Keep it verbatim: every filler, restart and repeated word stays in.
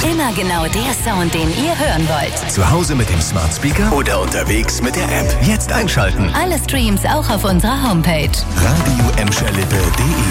Immer genau der Sound, den ihr hören wollt. Zu Hause mit dem Smart Speaker oder unterwegs mit der App. Jetzt einschalten. Alle Streams auch auf unserer Homepage. radio emscherlippe punkt de